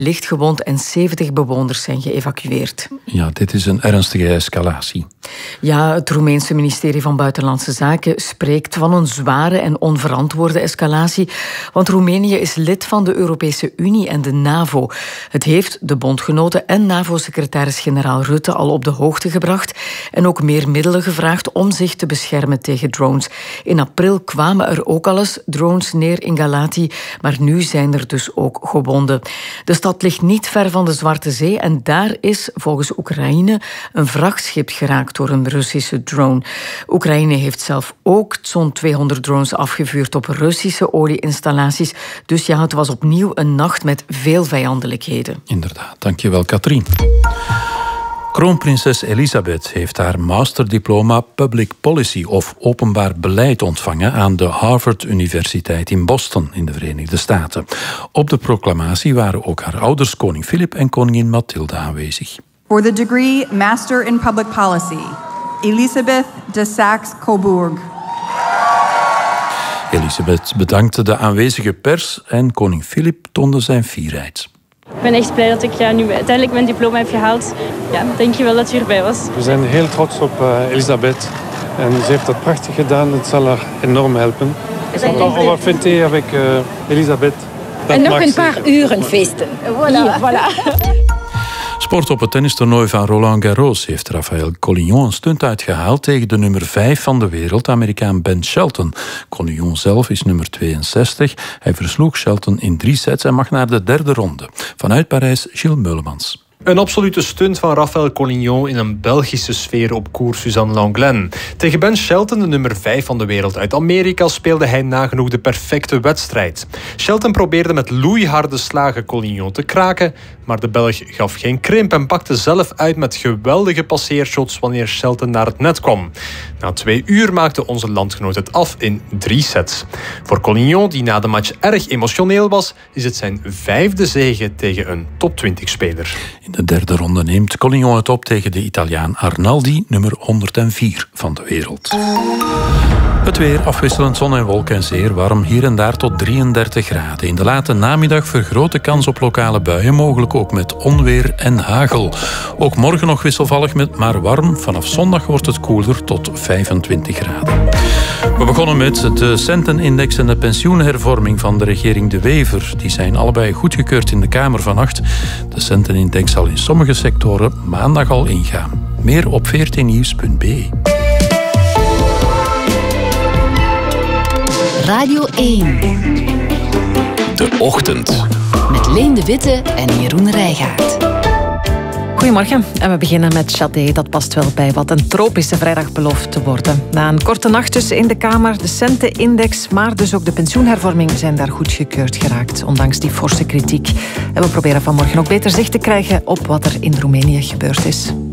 licht gewond en 70 bewoners zijn geëvacueerd. Ja, dit is een ernstige escalatie. Ja, het Roemeense ministerie van Buitenlandse Zaken spreekt van een zware en onverantwoorde escalatie, want Roemenië is lid van de Europese Unie en de NAVO. Het heeft de bondgenoten en NAVO-secretaris-generaal Rutte al op de hoogte gebracht en ook meer middelen gevraagd om zich te beschermen tegen drones. In april kwamen er ook al eens drones neer in Galati, maar nu zijn er dus ook gewonden. De stad ligt niet ver van de Zwarte Zee en daar is volgens Oekraïne een vrachtschip geraakt door een Russische drone. Oekraïne heeft zelf ook zo'n 200 drones afgevuurd op Russische olieinstallaties. Dus ja, het was opnieuw een nacht met veel vijandelijkheden. Inderdaad, dankjewel Katrien. Kroonprinses Elisabeth heeft haar masterdiploma Public Policy of openbaar beleid ontvangen aan de Harvard Universiteit in Boston in de Verenigde Staten. Op de proclamatie waren ook haar ouders, koning Filip en koningin Mathilde, aanwezig. For the degree Master in Public Policy, Elisabeth de Saxe-Coburg. Elisabeth bedankte de aanwezige pers en koning Filip toonde zijn fierheid. Ik ben echt blij dat ik nu uiteindelijk mijn diploma heb gehaald. Ja, dank je wel dat u erbij was. We zijn heel trots op Elisabeth. En ze heeft dat prachtig gedaan. Het zal haar enorm helpen. On va fêter avec Elisabeth. En nog een paar uren feesten. Voilà. Sport op het tennistoernooi van Roland Garros heeft Rafael Collignon een stunt uitgehaald tegen de nummer 5 van de wereld, de Amerikaan Ben Shelton. Collignon zelf is nummer 62. Hij versloeg Shelton in 3 sets en mag naar de derde ronde. Vanuit Parijs, Gilles Meulemans. Een absolute stunt van Rafael Collignon in een Belgische sfeer op koers Suzanne Lenglen. Tegen Ben Shelton, de nummer 5 van de wereld uit Amerika, speelde hij nagenoeg de perfecte wedstrijd. Shelton probeerde met loeiharde slagen Collignon te kraken, maar de Belg gaf geen krimp en pakte zelf uit met geweldige passeershots wanneer Shelton naar het net kwam. Na 2 uur maakte onze landgenoot het af in 3 sets. Voor Collignon, die na de match erg emotioneel was, is het zijn 5e zege tegen een top 20-speler. In de derde ronde neemt Collignon het op tegen de Italiaan Arnaldi, nummer 104 van de wereld. Het weer, afwisselend zon en wolken en zeer warm, hier en daar tot 33 graden. In de late namiddag vergroot de kans op lokale buien, mogelijk ook met onweer en hagel. Ook morgen nog wisselvallig met maar warm. Vanaf zondag wordt het koeler tot 25 graden. We begonnen met de centenindex en de pensioenhervorming van de regering De Wever. Die zijn allebei goedgekeurd in de Kamer vannacht. De centenindex zal in sommige sectoren maandag al ingaan. Meer op vrtnieuws.be. Radio 1. De Ochtend. Met Leen de Witte en Jeroen Rijgaard. Goedemorgen en we beginnen met Sade. Dat past wel bij wat een tropische vrijdag belooft te worden. Na een korte nacht tussen in de Kamer, de centenindex, maar dus ook de pensioenhervorming zijn daar goedgekeurd geraakt, ondanks die forse kritiek. En we proberen vanmorgen ook beter zicht te krijgen op wat er in Roemenië gebeurd is.